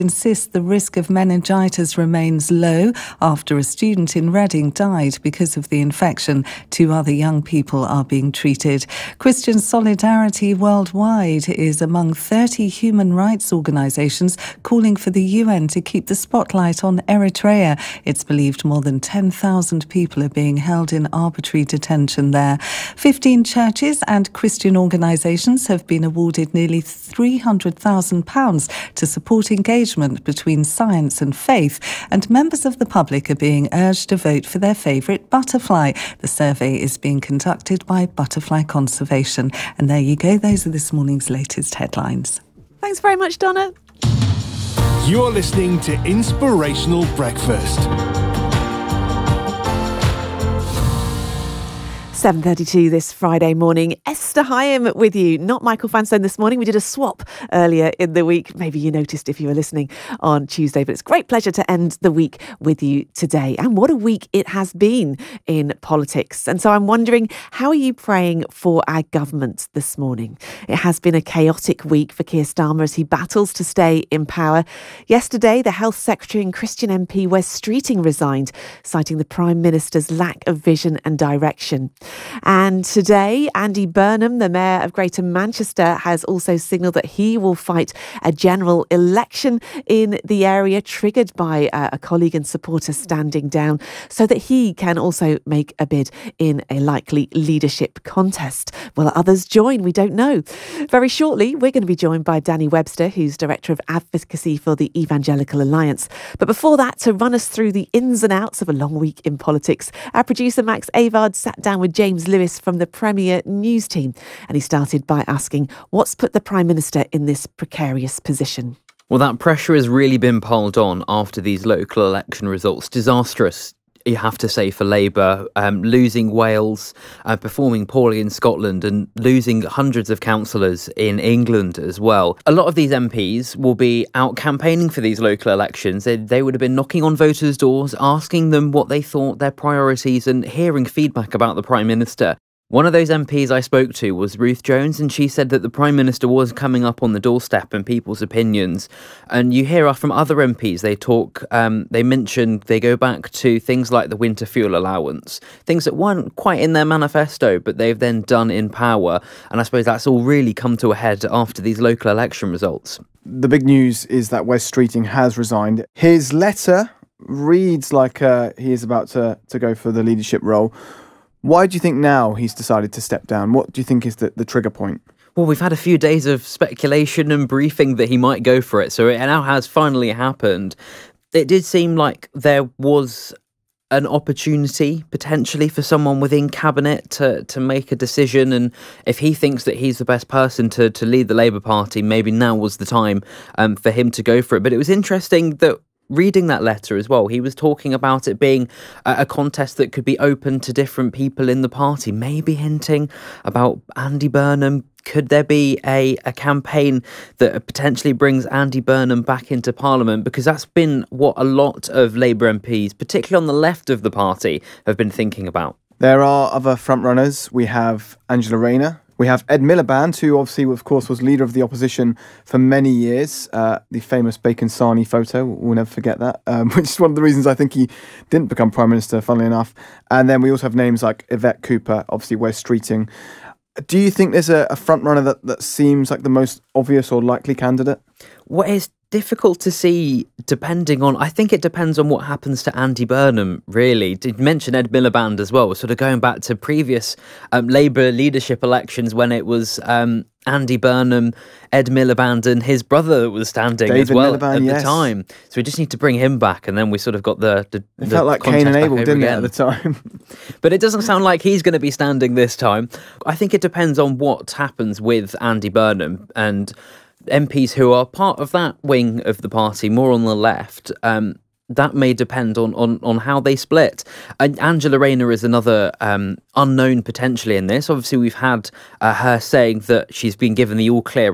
insists the risk of meningitis remains low after a student in Reading died because of the infection. 2 other young people are being treated. Christian Solidarity Worldwide is among 30 human rights organisations calling for the UN to keep the spotlight on Eritrea. It's believed more than 10,000 people are being held in arbitrary detention there. 15 churches and Christian organisations have been awarded nearly £300,000 to support engagement between science and faith, and members of the public are being urged to vote for their favourite butterfly. The survey is being conducted by Butterfly Conservation. And there you go, those are this morning's latest headlines. Thanks very much, Donna. You're listening to Inspirational Breakfast. 7:32 this Friday morning. Esther Hyam with you, not Michael Vanstone this morning. We did a swap earlier in the week. Maybe you noticed if you were listening on Tuesday, but it's a great pleasure to end the week with you today. And what a week it has been in politics. And so I'm wondering, how are you praying for our government this morning? It has been a chaotic week for Keir Starmer as he battles to stay in power. Yesterday, the Health Secretary and Christian MP Wes Streeting resigned, citing the Prime Minister's lack of vision and direction. And today, Andy Burnham, the Mayor of Greater Manchester, has also signalled that he will fight a general election in the area, triggered by a colleague and supporter standing down, so that he can also make a bid in a likely leadership contest. Will others join? We don't know. Very shortly, we're going to be joined by Danny Webster, who's Director of Advocacy for the Evangelical Alliance. But before that, to run us through the ins and outs of a long week in politics, our producer Max Avard sat down with James Lewis from the Premier News team, and he started by asking what's put the Prime Minister in this precarious position. Well, that pressure has really been piled on after these local election results. Disastrous, you have to say, for Labour, losing Wales, performing poorly in Scotland, and losing hundreds of councillors in England as well. A lot of these MPs will be out campaigning for these local elections. They would have been knocking on voters' doors, asking them what they thought, their priorities, and hearing feedback about the Prime Minister. One of those MPs I spoke to was Ruth Jones, and she said that the Prime Minister was coming up on the doorstep and people's opinions. And you hear from other MPs, they talk, they go back to things like the winter fuel allowance, things that weren't quite in their manifesto, but they've then done in power. And I suppose that's all really come to a head after these local election results. The big news is that Wes Streeting has resigned. His letter reads like he is about to go for the leadership role. Why do you think now he's decided to step down? What do you think is the trigger point? Well, we've had a few days of speculation and briefing that he might go for it, so it now has finally happened. It did seem like there was an opportunity potentially for someone within cabinet to make a decision, and if he thinks that he's the best person to lead the Labour Party, maybe now was the time for him to go for it. But it was interesting that reading that letter as well, he was talking about it being a contest that could be open to different people in the party, maybe hinting about Andy Burnham. Could there be a campaign that potentially brings Andy Burnham back into Parliament? Because that's been what a lot of Labour MPs, particularly on the left of the party, have been thinking about. There are other frontrunners. We have Angela Rayner. We have Ed Miliband, who obviously, of course, was leader of the opposition for many years. The famous Bacon Sarnie photo, we'll never forget that, which is one of the reasons I think he didn't become Prime Minister, funnily enough. And then we also have names like Yvette Cooper, obviously Wes Streeting. Do you think there's a frontrunner that seems like the most obvious or likely candidate? Well, it's difficult to see depending on, I think it depends on what happens to Andy Burnham, really. Did mention Ed Miliband as well, sort of going back to previous Labour leadership elections when it was Andy Burnham, Ed Miliband and his brother that was standing David as well Miliband, at yes. the time. So we just need to bring him back, and then we sort of got the it felt like Cain and Abel, didn't it, at the time? But it doesn't sound like he's going to be standing this time. I think it depends on what happens with Andy Burnham and MPs who are part of that wing of the party, more on the left. That may depend on how they split. Angela Rayner is another unknown potentially in this. Obviously, we've had her saying that she's been given the all clear